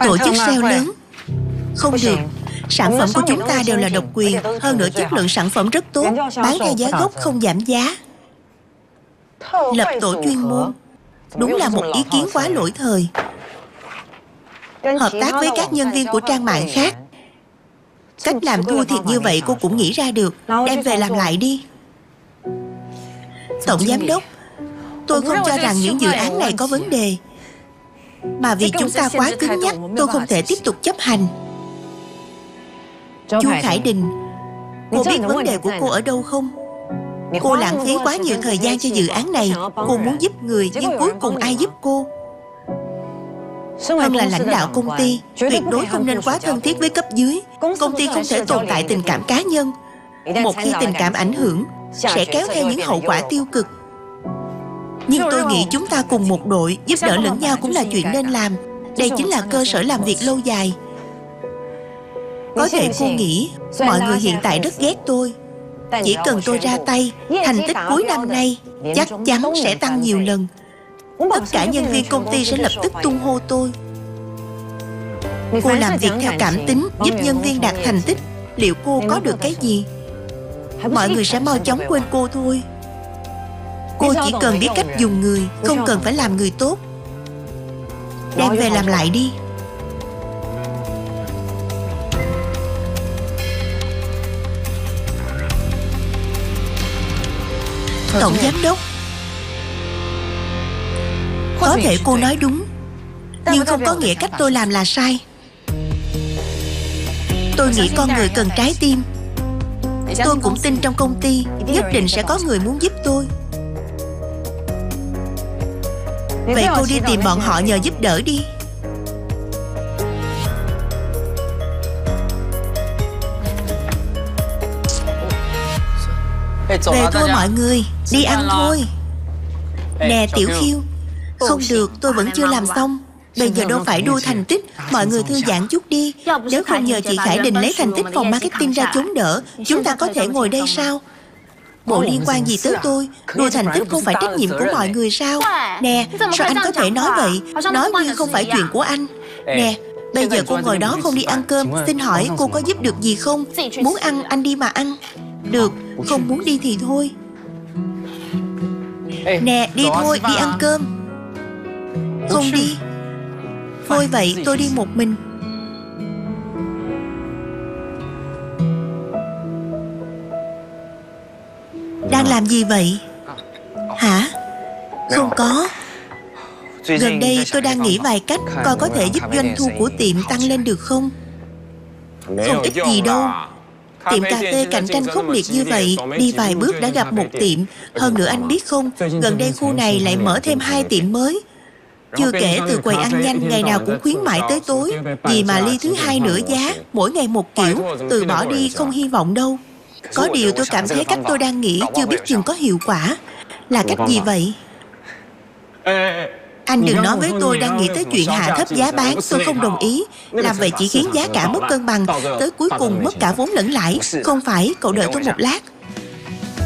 Tổ chức sale lớn. Không được. Sản phẩm của chúng ta đều là độc quyền. Hơn nữa chất lượng sản phẩm rất tốt. Bán theo giá gốc không giảm giá. Lập tổ chuyên môn. Đúng là một ý kiến quá lỗi thời. Hợp tác với các nhân viên của trang mạng khác. Cách làm thua thiệt như vậy cô cũng nghĩ ra được. Đem về làm lại đi. Tổng giám đốc, tôi không cho rằng những dự án này có vấn đề, mà vì chúng ta quá cứng nhắc, tôi không thể tiếp tục chấp hành. Chu Khải Đình, cô biết vấn đề của cô ở đâu không? Cô lãng phí quá nhiều thời gian cho dự án này. Cô muốn giúp người, nhưng cuối cùng ai giúp cô? Hơn là lãnh đạo công ty, tuyệt đối không nên quá thân thiết với cấp dưới. Công ty không thể tồn tại tình cảm cá nhân. Một khi tình cảm ảnh hưởng, sẽ kéo theo những hậu quả tiêu cực. Nhưng tôi nghĩ chúng ta cùng một đội, giúp đỡ lẫn nhau cũng là chuyện nên làm. Đây chính là cơ sở làm việc lâu dài. Có thể cô nghĩ mọi người hiện tại rất ghét tôi. Chỉ cần tôi ra tay, thành tích cuối năm nay chắc chắn sẽ tăng nhiều lần. Tất cả nhân viên công ty sẽ lập tức tung hô tôi. Cô làm việc theo cảm tính, giúp nhân viên đạt thành tích. Liệu cô có được cái gì? Mọi người sẽ mau chóng quên cô thôi. Cô chỉ cần biết cách dùng người, không cần phải làm người tốt. Đem về làm lại đi. Tổng giám đốc, có thể cô nói đúng, nhưng không có nghĩa cách tôi làm là sai. Tôi nghĩ con người cần trái tim. Tôi cũng tin trong công ty nhất định sẽ có người muốn giúp tôi. Vậy cô đi tìm bọn họ nhờ giúp đỡ đi. Về thôi mọi người, đi ăn thôi. Nè Tiểu Khiêu, không được, tôi vẫn chưa làm xong. Bây giờ đâu phải đua thành tích. Mọi người thư giãn chút đi. Nếu không nhờ chị Khải Đình lấy thành tích phòng marketing ra chống đỡ, chúng ta có thể ngồi đây sao? Bộ liên quan gì tới tôi? Đua thành tích không phải trách nhiệm của mọi người sao? Nè, sao anh có thể nói vậy? Nói như không phải chuyện của anh. Nè, bây giờ cô ngồi đó không đi ăn cơm. Xin hỏi cô có giúp được gì không? Muốn ăn, anh đi mà ăn. Được, không muốn đi thì thôi. Nè, đi thôi, đi ăn cơm. Không đi. Thôi vậy, tôi đi một mình. Đang làm gì vậy? Hả? Không có. Gần đây tôi đang nghĩ vài cách coi có thể giúp doanh thu của tiệm tăng lên được không? Không ít gì đâu. Tiệm cà phê cạnh tranh khốc liệt như vậy, đi vài bước đã gặp một tiệm. Hơn nữa anh biết không, gần đây khu này lại mở thêm 2 tiệm mới. Chưa kể từ quầy ăn nhanh ngày nào cũng khuyến mãi tới tối. Vì mà ly thứ 2 nửa giá, mỗi ngày một kiểu. Từ bỏ đi không hy vọng đâu. Có điều tôi cảm thấy cách tôi đang nghĩ chưa biết chừng có hiệu quả. Là cách gì vậy? Anh đừng nói với tôi đang nghĩ tới chuyện hạ thấp giá bán. Tôi không đồng ý. Làm vậy chỉ khiến giá cả mất cân bằng, tới cuối cùng mất cả vốn lẫn lãi. Không phải, cậu đợi tôi một lát.